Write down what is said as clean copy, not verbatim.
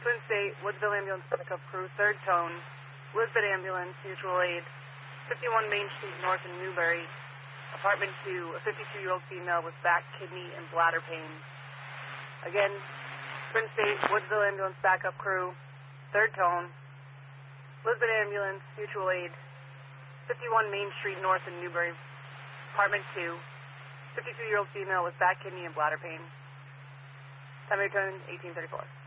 Twin State, Woodsville Ambulance Pickup Crew, third tone, Lisbon Ambulance, mutual aid, 51 Main Street North in Newbury, apartment 2, a 52-year-old female with back, kidney, and bladder pain. Again, Twin State, Woodsville Ambulance Backup Crew, third tone, Lisbon Ambulance, mutual aid, 51 Main Street North in Newbury, apartment 2, 52-year-old female with back, kidney, and bladder pain. Time of return, 1834.